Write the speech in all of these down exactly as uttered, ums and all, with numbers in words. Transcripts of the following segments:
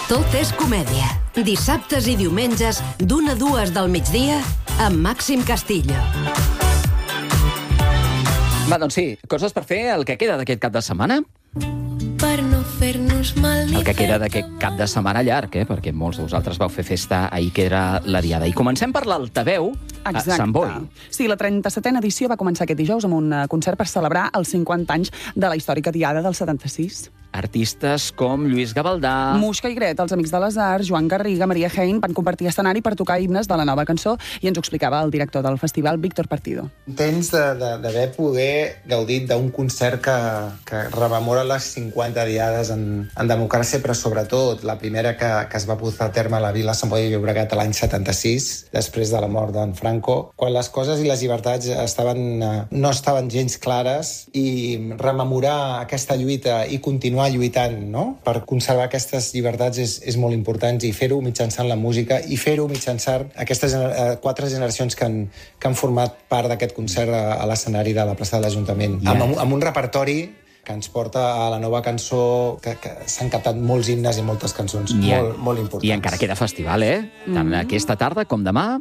Tot és comèdia. Dissabtes i diumenges, d'una a dues del migdia, amb Màxim Castillo. Va, doncs sí, coses per fer el que queda d'aquest cap de setmana. Per no fer-nos mal. El que queda d'aquest cap de setmana llarg, eh? Perquè molts de vosaltres vau fer festa ahir, que era la diada. I comencem per l'Altaveu, a Sant Boi. Sí, la trenta-setena edició va començar aquest dijous amb un concert per celebrar els cinquanta anys de la històrica diada del setanta-sis. Artistes com Lluís Gavaldà... Muixca i Gret, els Amics de les Arts, Joan Garriga, Maria Hein van compartir escenari per tocar himnes de la nova cançó i ens ho explicava el director del festival, Víctor Partido. Tens d'haver poder gaudit d'un concert que, que rememora les cinquanta diades en, en democràcia, però sobretot la primera que, que es va posar a terme a la vila Sant Boi de Llobregat l'any setanta-sis, després de la mort d'en Franco, quan les coses i les llibertats estaven, no estaven gens clares, i rememorar aquesta lluita i continuar lluitant, no?, per conservar aquestes llibertats és, és molt important, i fer-ho mitjançant la música i fer-ho mitjançant aquestes eh, quatre generacions que han, que han format part d'aquest concert a, a l'escenari de la plaça de l'Ajuntament. Yeah. Amb, amb un repertori que ens porta a la nova cançó, que, que s'han cantat molts himnes i moltes cançons I, molt, molt importants. I encara queda festival, eh? Tant mm. aquesta tarda com demà.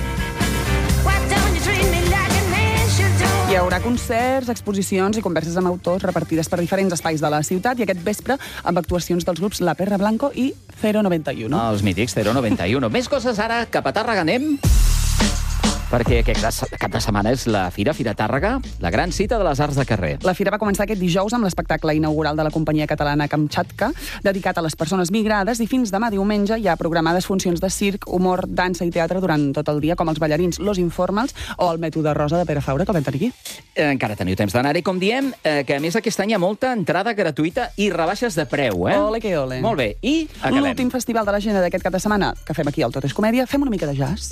Hi haurà concerts, exposicions i converses amb autors repartides per diferents espais de la ciutat, i aquest vespre amb actuacions dels grups La Perra Blanco i zero noventa i u. Els mítics zero noventa i u. Més coses ara, cap a Tàrrega anem, perquè aquest cap de setmana és la Fira, Fira Tàrrega, la gran cita de les arts de carrer. La Fira va començar aquest dijous amb l'espectacle inaugural de la companyia catalana Kamchatka, dedicat a les persones migrades, i fins demà diumenge hi ha programades funcions de circ, humor, dansa i teatre durant tot el dia, com els ballarins Los Informals o el Mètode Rosa de Pere Faura, que vam tenir aquí. Eh, encara teniu temps d'anar-hi, com diem, eh, que a més aquest any hi ha molta entrada gratuïta i rebaixes de preu, eh? Ole que ole. Molt bé, i acabem. L'últim festival de l'agenda d'aquest cap de setmana que fem aquí al Tot és Comèdia, fem una mica de jazz.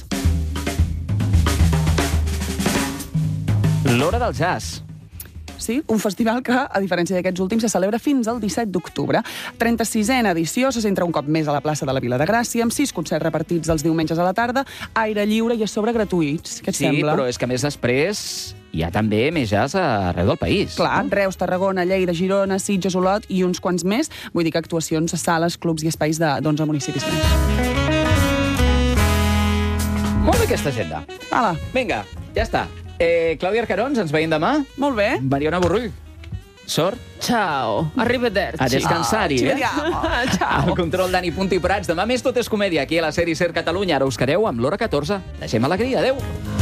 L'Hora del Jazz. Sí, un festival que, a diferència d'aquests últims, se celebra fins al disset d'octubre. trenta-sisena edició, se centra un cop més a la plaça de la Vila de Gràcia, amb sis concerts repartits els diumenges a la tarda, aire lliure i a sobre gratuïts. Què et sí, sembla? Sí, però és que a més després hi ha també més jazz arreu del país. Clar, no? Reus, Tarragona, Lleida, Girona, Sitges, Olot i uns quants més. Vull dir que actuacions a sales, clubs i espais d'onze municipis més. Molt bé aquesta agenda. Hala. Vinga, ja està. Eh, Clàudia Arcarons, ens veiem demà. Molt bé. Mariona Borrull. Sort. Ciao. Arrivederci. A descansar-hi, Ah, eh? Ciao. Al control Dani Punti Prats. Demà més Tot és Comèdia, aquí a la sèrie Ser Catalunya. Ara us quedeu amb l'Hora catorze. Deixem alegria. Adéu.